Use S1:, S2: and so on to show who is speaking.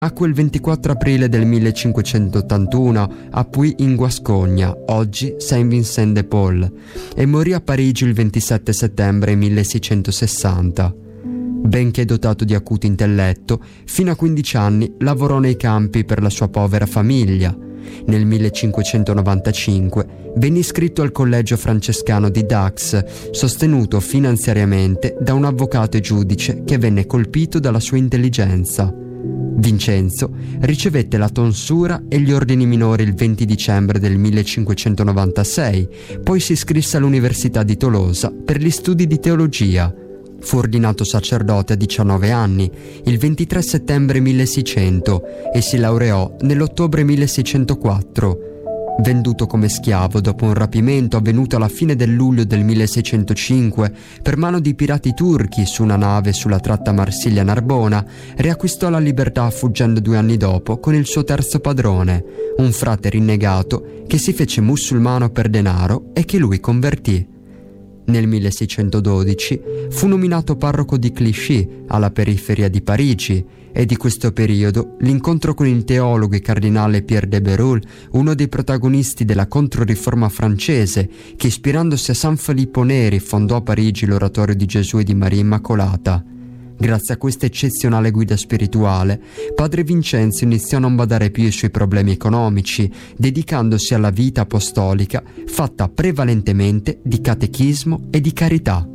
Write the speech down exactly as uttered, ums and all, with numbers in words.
S1: Nacque il ventiquattro aprile del millecinquecentottantuno a Puy in Guascogna, oggi Saint-Vincent-de-Paul, e morì a Parigi il ventisette settembre milleseicentosessanta. Benché dotato di acuto intelletto, fino a quindici anni lavorò nei campi per la sua povera famiglia. Nel millecinquecentonovantacinque venne iscritto al collegio francescano di Dax, sostenuto finanziariamente da un avvocato e giudice che venne colpito dalla sua intelligenza. Vincenzo ricevette la tonsura e gli ordini minori il venti dicembre del millecinquecentonovantasei, poi si iscrisse all'Università di Tolosa per gli studi di teologia. Fu ordinato sacerdote a diciannove anni, il ventitré settembre milleseicento, e si laureò nell'ottobre milleseicentoquattro. Venduto come schiavo dopo un rapimento avvenuto alla fine del luglio del milleseicentocinque per mano di pirati turchi su una nave sulla tratta Marsiglia-Narbona, riacquistò la libertà fuggendo due anni dopo con il suo terzo padrone, un frate rinnegato che si fece musulmano per denaro e che lui convertì. Nel milleseicentododici fu nominato parroco di Clichy, alla periferia di Parigi, e di questo periodo l'incontro con il teologo e cardinale Pierre de Bérulle, uno dei protagonisti della Controriforma francese, che ispirandosi a San Filippo Neri fondò a Parigi l'oratorio di Gesù e di Maria Immacolata. Grazie a questa eccezionale guida spirituale, padre Vincenzo iniziò a non badare più ai suoi problemi economici, dedicandosi alla vita apostolica fatta prevalentemente di catechismo e di carità.